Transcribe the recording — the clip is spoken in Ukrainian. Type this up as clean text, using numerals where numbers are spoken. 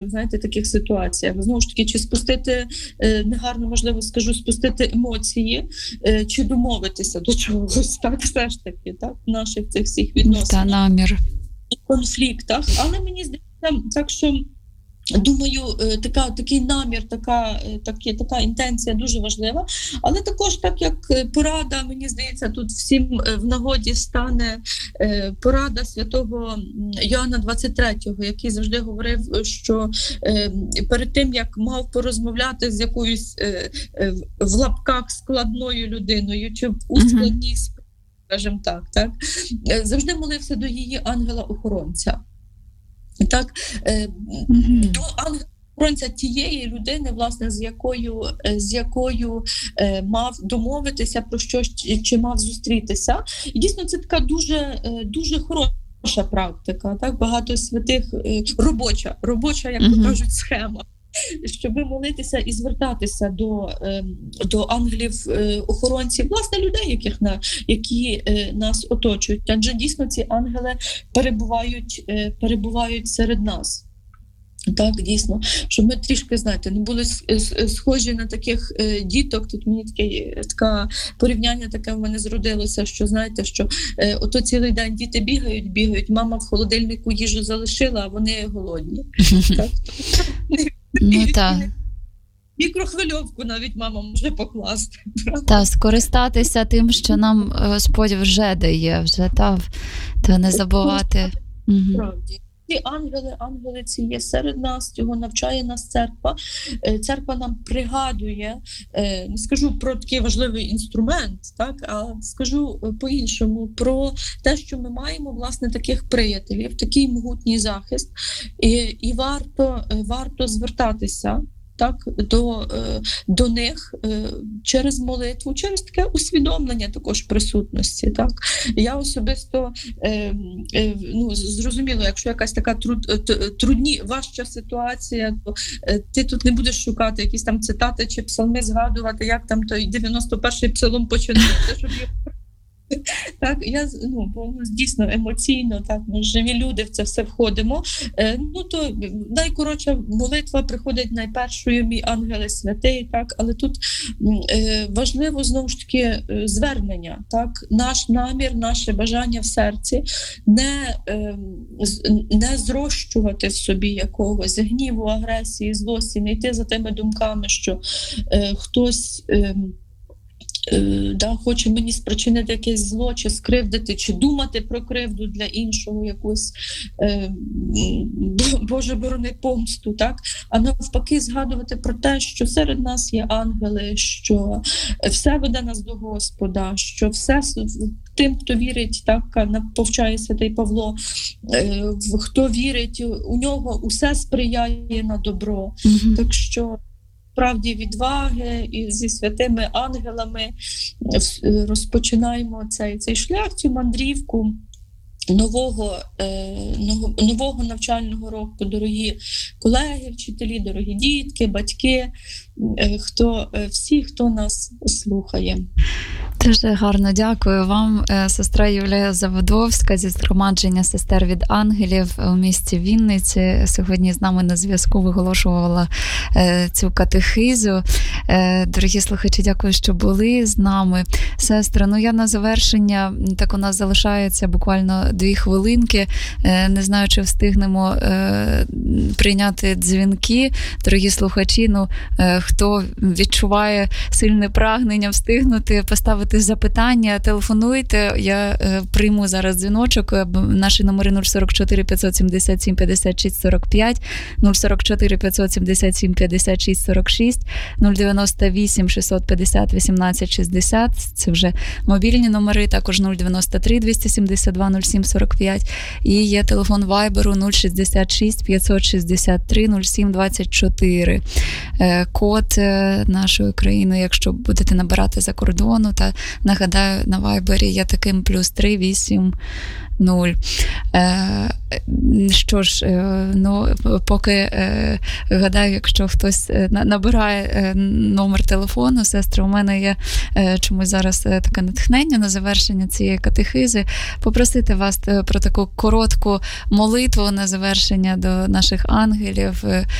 знаєте, таких ситуаціях. Знову ж таки, чи спустити, негарно, можливо, скажу, спустити емоції, чи домовитися до чогось, так, все ж таки, так, в наших цих всіх відносинах. Та намір. Конфліктах. Але мені здається, так що, думаю, такий намір, така інтенція дуже важлива. Але також, так як порада, мені здається, тут всім в нагоді стане порада святого Йоанна 23-го, який завжди говорив, що перед тим, як мав порозмовляти з якоюсь в лапках складною людиною, чи у складній справі, скажімо так, завжди молився до її ангела-охоронця. Так, до ангела-охоронця тієї людини, власне, з якою мав домовитися про щось, чи мав зустрітися. І дійсно це така дуже хороша практика, так, багато святих, робоча, як то кажуть, схема. Щоб молитися і звертатися до ангелів-охоронців, власне, людей, які нас оточують. Адже дійсно ці ангели перебувають серед нас. Так, дійсно, щоб ми трішки, знаєте, не були схожі на таких діток. Тут мені таке порівняння таке в мене зродилося, що, знаєте, що ото цілий день діти бігають, мама в холодильнику їжу залишила, а вони голодні. Так? Ну, так. Мікрохвильовку навіть мама може покласти. Так, скористатися тим, що нам Господь вже дає, та не забувати. Справді. Ці ангели ці є серед нас, цього навчає нас церква. Церква нам пригадує, не скажу про такий важливий інструмент, так, а скажу по-іншому, про те, що ми маємо, власне, таких приятелів, такий могутній захист, і варто звертатися, так, до них через молитву, через таке усвідомлення також присутності. Так. Я особисто зрозуміло, якщо якась така важча ситуація, то ти тут не будеш шукати якісь там цитати чи псалми, згадувати, як там той 91-й псалом починається, щоб так, дійсно емоційно, так, ми живі люди в це все входимо. То найкоротша молитва приходить найпершою, мій ангеле святий, так, але тут важливо знову ж таки звернення, так, наш намір, наше бажання в серці, не зрощувати в собі якогось гніву, агресії, злості, не йти за тими думками, що хтось хоче мені спричинити якесь зло, чи скривдити, чи думати про кривду для іншого, якусь, Боже борони, помсту, так? А навпаки згадувати про те, що серед нас є ангели, що все веде нас до Господа, що все тим, хто вірить, так, повчає святий Павло, хто вірить, у нього усе сприяє на добро. Так що справді відваги і зі святими ангелами розпочинаємо цей шлях, цю мандрівку нового навчального року. Дорогі колеги, вчителі, дорогі дітки, батьки, всі, хто нас слухає. Дуже гарно дякую вам, сестра Юлія Заводовська зі згромадження сестер від ангелів у місті Вінниці. Сьогодні з нами на зв'язку виголошувала цю катехизу. Дорогі слухачі, дякую, що були з нами. Сестри, я на завершення, так у нас залишається буквально 2 хвилинки. Не знаю, чи встигнемо прийняти дзвінки. Дорогі слухачі, хто відчуває сильне прагнення встигнути поставити запитання, телефонуйте. Я прийму зараз дзвіночок. Наші номери 044 577 56 45, 044 577 56 46, 098 650 18 60. Це вже мобільні номери, також 093 272 07 45. І є телефон Вайберу 066 563 07 24. Код нашої країни, якщо будете набирати за кордону, та нагадаю, на Вайбері є таким +3 8 0. Що ж, ну, поки гадаю, якщо хтось набирає номер телефону, сестри, у мене є чомусь зараз таке натхнення на завершення цієї катехизи, попросити вас про таку коротку молитву на завершення до наших ангелів,